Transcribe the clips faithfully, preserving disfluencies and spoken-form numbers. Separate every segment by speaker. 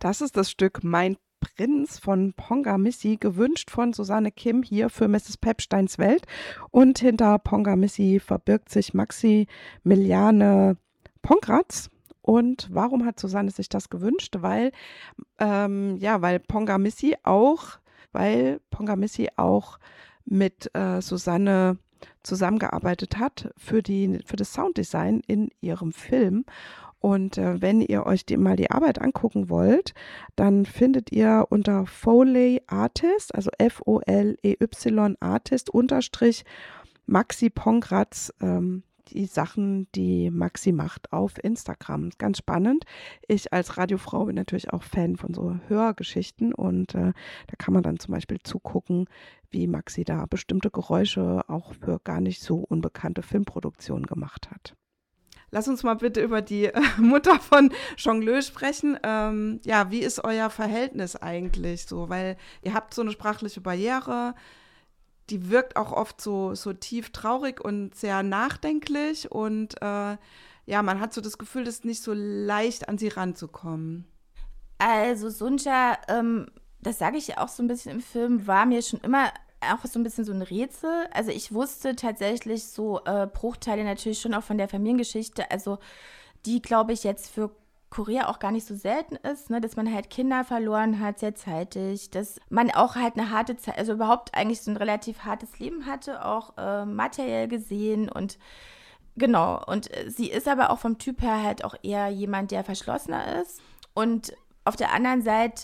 Speaker 1: Das ist das Stück Mein Prinz von Ponga Missy, gewünscht von Susanne Kim hier für Misses Pepsteins Welt. Und hinter Ponga Missy verbirgt sich Maximiliane Pongratz. Und warum hat Susanne sich das gewünscht? Weil, ähm, ja, weil Ponga Missy auch, weil Ponga Missy auch mit äh, Susanne zusammengearbeitet hat für, die, für das Sounddesign in ihrem Film. Und äh, wenn ihr euch die, mal die Arbeit angucken wollt, dann findet ihr unter Foley Artist, also F O L E Y Artist unterstrich Maxi Pongratz, ähm, die Sachen, die Maxi macht auf Instagram. Ganz spannend. Ich als Radiofrau bin natürlich auch Fan von so Hörgeschichten und äh, da kann man dann zum Beispiel zugucken, wie Maxi da bestimmte Geräusche auch für gar nicht so unbekannte Filmproduktionen gemacht hat. Lass uns mal bitte über die äh, Mutter von Jongleu sprechen. Ähm, ja, wie ist euer Verhältnis eigentlich so? Weil ihr habt so eine sprachliche Barriere, die wirkt auch oft so, so tief traurig und sehr nachdenklich. Und äh, ja, man hat so das Gefühl, es ist nicht so leicht, an sie ranzukommen.
Speaker 2: Also Sunja, ähm, das sage ich ja auch so ein bisschen im Film, war mir schon immer auch so ein bisschen so ein Rätsel. Also ich wusste tatsächlich so äh, Bruchteile natürlich schon auch von der Familiengeschichte, also die, glaube ich, jetzt für Korea auch gar nicht so selten ist, ne, dass man halt Kinder verloren hat sehr zeitig, dass man auch halt eine harte Zeit, also überhaupt eigentlich so ein relativ hartes Leben hatte, auch äh, materiell gesehen und genau. Und äh, sie ist aber auch vom Typ her halt auch eher jemand, der verschlossener ist. Und auf der anderen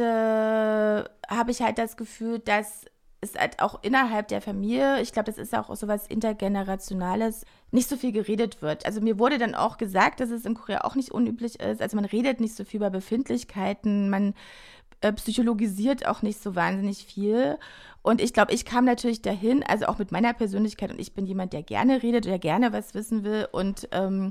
Speaker 2: Seite habe ich halt das Gefühl, dass es halt auch innerhalb der Familie, ich glaube, das ist auch so was Intergenerationales, nicht so viel geredet wird. Also mir wurde dann auch gesagt, dass es in Korea auch nicht unüblich ist. Also man redet nicht so viel über Befindlichkeiten, man äh, psychologisiert auch nicht so wahnsinnig viel. Und ich glaube, ich kam natürlich dahin, also auch mit meiner Persönlichkeit, und ich bin jemand, der gerne redet oder gerne was wissen will. Und ähm,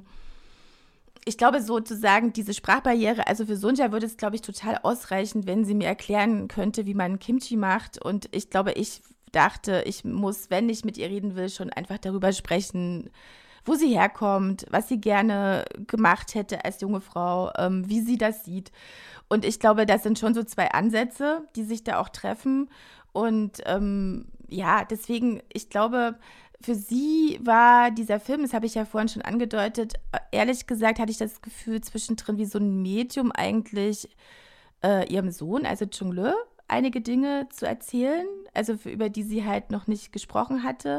Speaker 2: ich glaube sozusagen, diese Sprachbarriere, also für Sunja würde es, glaube ich, total ausreichen, wenn sie mir erklären könnte, wie man Kimchi macht. Und ich glaube, ich dachte, ich muss, wenn ich mit ihr reden will, schon einfach darüber sprechen, wo sie herkommt, was sie gerne gemacht hätte als junge Frau, ähm, wie sie das sieht. Und ich glaube, das sind schon so zwei Ansätze, die sich da auch treffen. Und ähm, ja, deswegen, ich glaube, für sie war dieser Film, das habe ich ja vorhin schon angedeutet, ehrlich gesagt hatte ich das Gefühl zwischendrin wie so ein Medium eigentlich äh, ihrem Sohn, also Jongleu, einige Dinge zu erzählen, also für, über die sie halt noch nicht gesprochen hatte.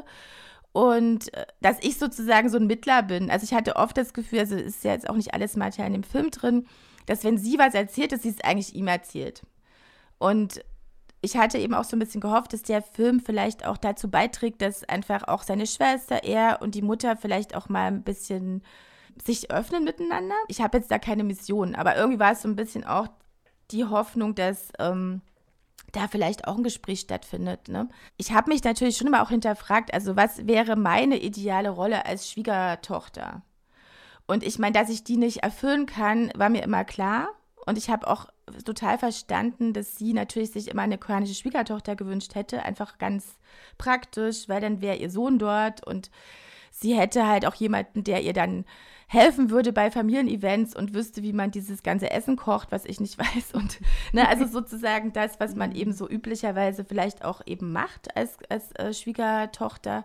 Speaker 2: Und äh, dass ich sozusagen so ein Mittler bin. Also ich hatte oft das Gefühl, also ist ja jetzt auch nicht alles Material in dem Film drin, dass wenn sie was erzählt, dass sie es eigentlich ihm erzählt. Und ich hatte eben auch so ein bisschen gehofft, dass der Film vielleicht auch dazu beiträgt, dass einfach auch seine Schwester, er und die Mutter vielleicht auch mal ein bisschen sich öffnen miteinander. Ich habe jetzt da keine Mission, aber irgendwie war es so ein bisschen auch die Hoffnung, dass ähm, da vielleicht auch ein Gespräch stattfindet. Ne? Ich habe mich natürlich schon immer auch hinterfragt, also was wäre meine ideale Rolle als Schwiegertochter? Und ich meine, dass ich die nicht erfüllen kann, war mir immer klar. Und ich habe auch total verstanden, dass sie natürlich sich immer eine koreanische Schwiegertochter gewünscht hätte, einfach ganz praktisch, weil dann wäre ihr Sohn dort und sie hätte halt auch jemanden, der ihr dann helfen würde bei Familienevents und wüsste, wie man dieses ganze Essen kocht, was ich nicht weiß. Und ne, also sozusagen das, was man eben so üblicherweise vielleicht auch eben macht als, als äh, Schwiegertochter.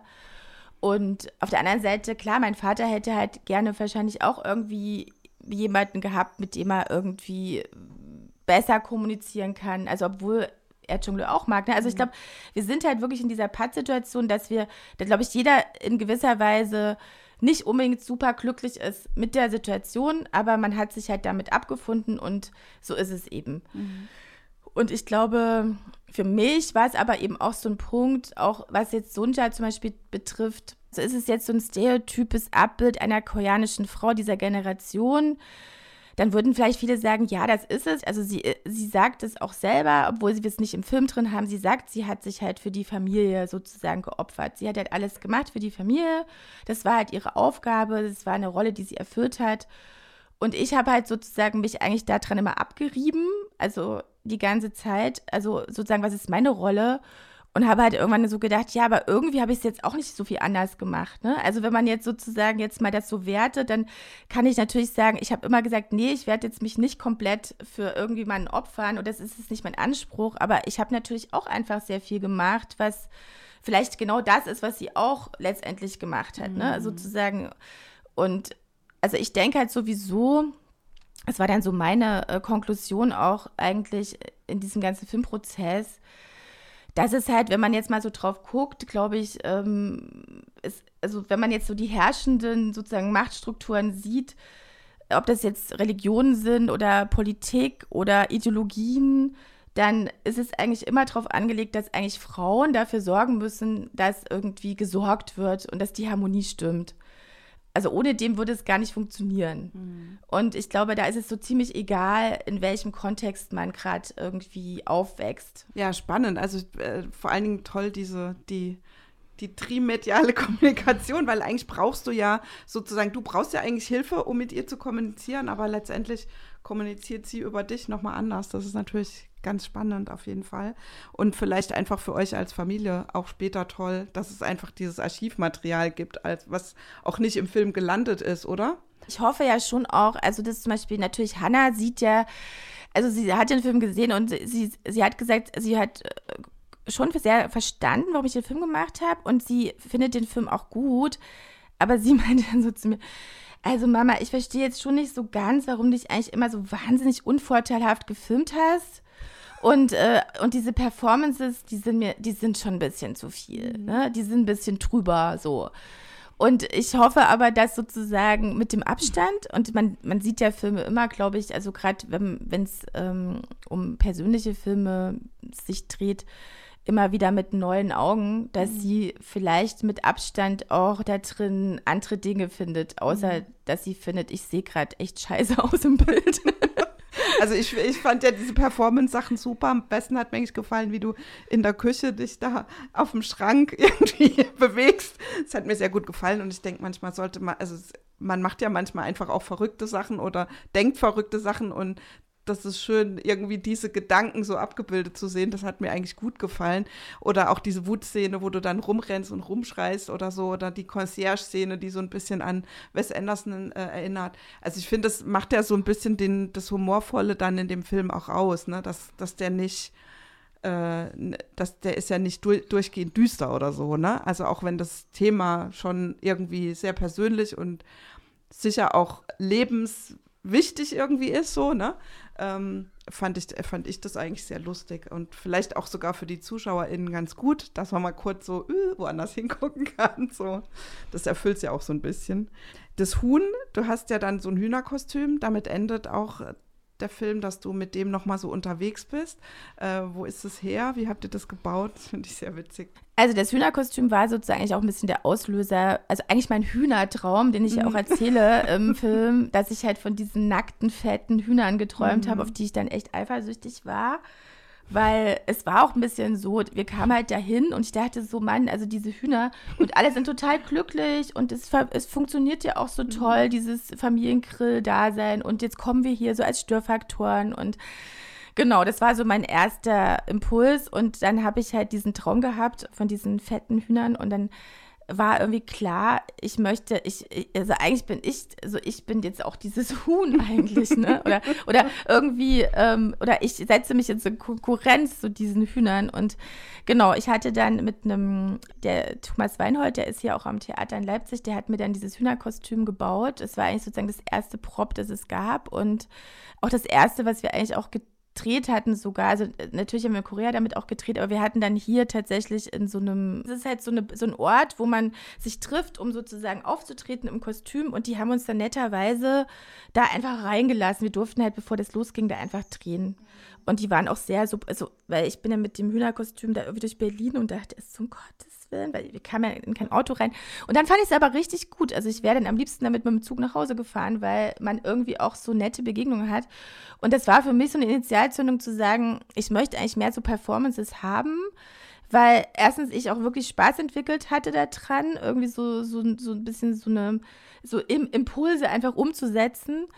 Speaker 2: Und auf der anderen Seite, klar, mein Vater hätte halt gerne wahrscheinlich auch irgendwie jemanden gehabt, mit dem er irgendwie besser kommunizieren kann. Also obwohl er Jongleu auch mag. Ne? Also ich glaube, wir sind halt wirklich in dieser Pattsituation, dass wir, da glaube ich, jeder in gewisser Weise nicht unbedingt super glücklich ist mit der Situation, aber man hat sich halt damit abgefunden und so ist es eben. Mhm. Und ich glaube, für mich war es aber eben auch so ein Punkt, auch was jetzt Sunja zum Beispiel betrifft, so ist es jetzt so ein stereotypes Abbild einer koreanischen Frau dieser Generation. Dann würden vielleicht viele sagen, ja, das ist es. Also sie, sie sagt es auch selber, obwohl sie es nicht im Film drin haben. Sie sagt, sie hat sich halt für die Familie sozusagen geopfert. Sie hat halt alles gemacht für die Familie. Das war halt ihre Aufgabe. Das war eine Rolle, die sie erfüllt hat. Und ich habe halt sozusagen mich eigentlich daran immer abgerieben, also die ganze Zeit. Also sozusagen, was ist meine Rolle? Und habe halt irgendwann so gedacht, ja, aber irgendwie habe ich es jetzt auch nicht so viel anders gemacht. Ne? Also wenn man jetzt sozusagen jetzt mal das so wertet, dann kann ich natürlich sagen, ich habe immer gesagt, nee, ich werde jetzt mich nicht komplett für irgendjemanden opfern und das ist jetzt nicht mein Anspruch. Aber ich habe natürlich auch einfach sehr viel gemacht, was vielleicht genau das ist, was sie auch letztendlich gemacht hat. Ne?
Speaker 1: Mhm.
Speaker 2: Sozusagen. Und also ich denke halt sowieso, es war dann so meine äh, Konklusion auch eigentlich in diesem ganzen Filmprozess, das ist halt, wenn man jetzt mal so drauf guckt, glaube ich, ähm, ist, also wenn man jetzt so die herrschenden sozusagen Machtstrukturen sieht, ob das jetzt Religionen sind oder Politik oder Ideologien, dann ist es eigentlich immer darauf angelegt, dass eigentlich Frauen dafür sorgen müssen, dass irgendwie gesorgt wird und dass die Harmonie stimmt. Also ohne dem würde es gar nicht funktionieren. Mhm. Und ich glaube, da ist es so ziemlich egal, in welchem Kontext man gerade irgendwie aufwächst.
Speaker 1: Ja, spannend. Also äh, vor allen Dingen toll diese, die, die trimediale Kommunikation, weil eigentlich brauchst du ja sozusagen, du brauchst ja eigentlich Hilfe, um mit ihr zu kommunizieren, aber letztendlich kommuniziert sie über dich nochmal anders. Das ist natürlich ganz spannend auf jeden Fall. Und vielleicht einfach für euch als Familie auch später toll, dass es einfach dieses Archivmaterial gibt, als was auch nicht im Film gelandet ist, oder?
Speaker 2: Ich hoffe ja schon auch, also das zum Beispiel natürlich, Hannah sieht ja, also sie hat den Film gesehen und sie, sie hat gesagt, sie hat schon sehr verstanden, warum ich den Film gemacht habe und sie findet den Film auch gut, aber sie meinte dann so zu mir, also Mama, ich verstehe jetzt schon nicht so ganz, warum du dich eigentlich immer so wahnsinnig unvorteilhaft gefilmt hast. Und, äh, und diese Performances, die sind mir, die sind schon ein bisschen zu viel, ne? Die sind ein bisschen trüber so. Und ich hoffe aber, dass sozusagen mit dem Abstand, und man, man sieht ja Filme immer, glaube ich, also gerade wenn es ähm, um persönliche Filme sich dreht, immer wieder mit neuen Augen, dass mhm. sie vielleicht mit Abstand auch da drin andere Dinge findet, außer mhm. dass sie findet, ich sehe gerade echt scheiße aus im Bild.
Speaker 1: Also ich, ich fand ja diese Performance-Sachen super. Am besten hat mir eigentlich gefallen, wie du in der Küche dich da auf dem Schrank irgendwie bewegst. Das hat mir sehr gut gefallen und ich denke, manchmal sollte man, also man macht ja manchmal einfach auch verrückte Sachen oder denkt verrückte Sachen und das ist schön, irgendwie diese Gedanken so abgebildet zu sehen. Das hat mir eigentlich gut gefallen. Oder auch diese Wutszene, wo du dann rumrennst und rumschreist oder so. Oder die Concierge-Szene, die so ein bisschen an Wes Anderson äh, erinnert. Also ich finde, das macht ja so ein bisschen den, das Humorvolle dann in dem Film auch aus, ne? Dass, dass der nicht, äh, dass der ist ja nicht du- durchgehend düster oder so, ne? Also auch wenn das Thema schon irgendwie sehr persönlich und sicher auch lebenswichtig irgendwie ist, so, ne? Ähm, fand ich, fand ich das eigentlich sehr lustig und vielleicht auch sogar für die ZuschauerInnen ganz gut, dass man mal kurz so äh, woanders hingucken kann. So. Das erfüllt es ja auch so ein bisschen. Das Huhn, du hast ja dann so ein Hühnerkostüm, damit endet auch der Film, dass du mit dem nochmal so unterwegs bist. Äh, wo ist es her? Wie habt ihr das gebaut? Das finde ich sehr witzig.
Speaker 2: Also das Hühnerkostüm war sozusagen eigentlich auch ein bisschen der Auslöser, also eigentlich mein Hühnertraum, den ich ja auch erzähle im Film, dass ich halt von diesen nackten, fetten Hühnern geträumt mhm. habe, auf die ich dann echt eifersüchtig war. Weil es war auch ein bisschen so, wir kamen halt dahin und ich dachte so, Mann, also diese Hühner und alle sind total glücklich und es, es funktioniert ja auch so toll, dieses Familiengrill-Dasein und jetzt kommen wir hier so als Störfaktoren und genau, das war so mein erster Impuls und dann habe ich halt diesen Traum gehabt von diesen fetten Hühnern und dann war irgendwie klar, ich möchte, ich, also eigentlich bin ich, also ich bin jetzt auch dieses Huhn eigentlich, ne? Oder, oder irgendwie, ähm, oder ich setze mich jetzt in Konkurrenz zu diesen Hühnern und genau, ich hatte dann mit einem, der Thomas Weinhold, der ist hier auch am Theater in Leipzig, der hat mir dann dieses Hühnerkostüm gebaut. Es war eigentlich sozusagen das erste Prop, das es gab und auch das erste, was wir eigentlich auch gedreht gedreht hatten sogar, also natürlich haben wir in Korea damit auch gedreht, aber wir hatten dann hier tatsächlich in so einem, es ist halt so, eine, so ein Ort, wo man sich trifft, um sozusagen aufzutreten im Kostüm und die haben uns dann netterweise da einfach reingelassen. Wir durften halt, bevor das losging, da einfach drehen. Und die waren auch sehr, so, also, weil ich bin ja mit dem Hühnerkostüm da irgendwie durch Berlin und dachte, es zum Gottes Willen, weil wir kamen ja in kein Auto rein. Und dann fand ich es aber richtig gut. Also ich wäre dann am liebsten damit mit dem Zug nach Hause gefahren, weil man irgendwie auch so nette Begegnungen hat. Und das war für mich so eine Initialzündung zu sagen, ich möchte eigentlich mehr so Performances haben, weil erstens ich auch wirklich Spaß entwickelt hatte da dran, irgendwie so, so, so ein bisschen so eine, so Impulse einfach umzusetzen.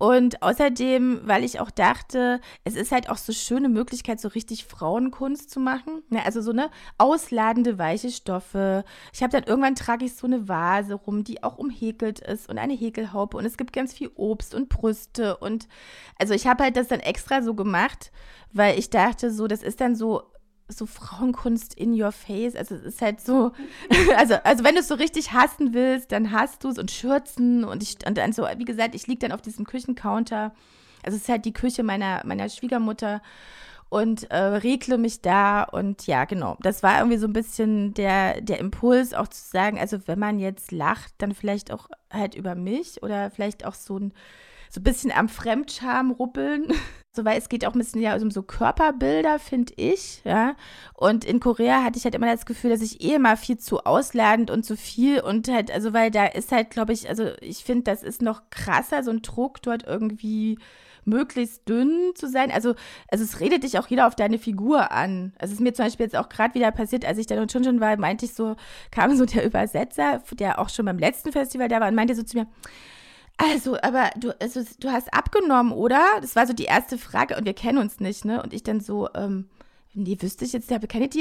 Speaker 2: Und außerdem, weil ich auch dachte, es ist halt auch so schöne Möglichkeit, so richtig Frauenkunst zu machen. Ne, also so eine ausladende, weiche Stoffe. Ich habe dann irgendwann trage ich so eine Vase rum, die auch umhäkelt ist und eine Häkelhaube. Und es gibt ganz viel Obst und Brüste. Und also ich habe halt das dann extra so gemacht, weil ich dachte so, das ist dann so so Frauenkunst in your face, also es ist halt so, also, also wenn du es so richtig hassen willst, dann hast du es und Schürzen und ich, und dann so, wie gesagt, ich liege dann auf diesem Küchencounter, also es ist halt die Küche meiner, meiner Schwiegermutter und äh, regle mich da und ja, genau, das war irgendwie so ein bisschen der, der Impuls auch zu sagen, also wenn man jetzt lacht, dann vielleicht auch halt über mich oder vielleicht auch so ein so ein bisschen am Fremdscham ruppeln. So, weil es geht auch ein bisschen ja um so Körperbilder, finde ich, ja. Und in Korea hatte ich halt immer das Gefühl, dass ich eh immer viel zu ausladend und zu viel und halt, also weil da ist halt, glaube ich, also ich finde, das ist noch krasser, so ein Druck dort irgendwie möglichst dünn zu sein. Also, also es redet dich auch jeder auf deine Figur an. Also es ist mir zum Beispiel jetzt auch gerade wieder passiert, als ich dann in Chuncheon war, meinte ich so, kam so der Übersetzer, der auch schon beim letzten Festival da war und meinte so zu mir, also, aber du, also, du hast abgenommen, oder? Das war so die erste Frage und wir kennen uns nicht, ne? Und ich dann so, ähm, nee, wüsste ich jetzt, ich habe keine